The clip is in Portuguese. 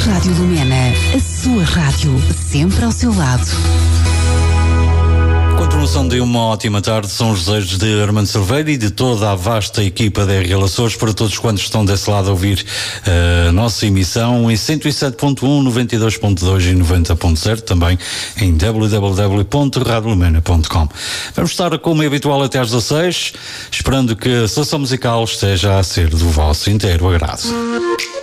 Rádio Lumena, a sua rádio, sempre ao seu lado. Continuação de uma ótima tarde, são os desejos de Armando Silveira e de toda a vasta equipa da RL Açores, para todos quantos estão desse lado a ouvir a nossa emissão em 107.1, 92.2 e 90.0, também em www.radiolumena.com. Vamos estar, como é habitual, até às 16, esperando que a seleção musical esteja a ser do vosso inteiro agrado.